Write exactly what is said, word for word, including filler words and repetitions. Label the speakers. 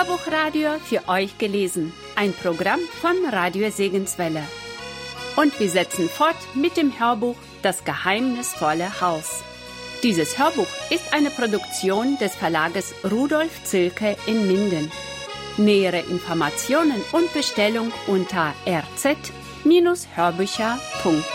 Speaker 1: Hörbuchradio für euch gelesen. Ein Programm von Radio Segenswelle. Und wir setzen fort mit dem Hörbuch Das geheimnisvolle Haus. Dieses Hörbuch ist eine Produktion des Verlages Rudolf Zilke in Minden. Nähere Informationen und Bestellung unter r z Bindestrich hörbücher punkt